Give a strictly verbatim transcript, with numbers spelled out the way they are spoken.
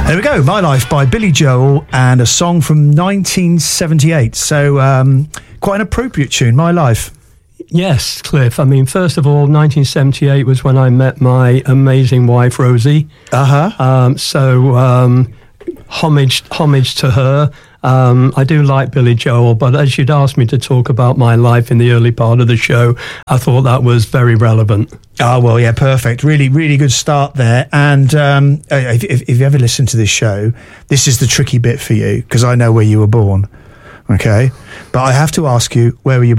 There we go, My Life by Billy Joel, and a song from nineteen seventy-eight. So, um, quite an appropriate tune, My Life. Yes, Cliff. I mean, first of all, nineteen seventy-eight was when I met my amazing wife, Rosie. Uh-huh. Um, so, um, homage, homage to her. Um, I do like Billy Joel, but as you'd asked me to talk about my life in the early part of the show, I thought that was very relevant. Oh, well, yeah, perfect. Really, really good start there. And um, if, if, if you ever listen to this show, this is the tricky bit for you, because I know where you were born, okay? But I have to ask you, where were you born?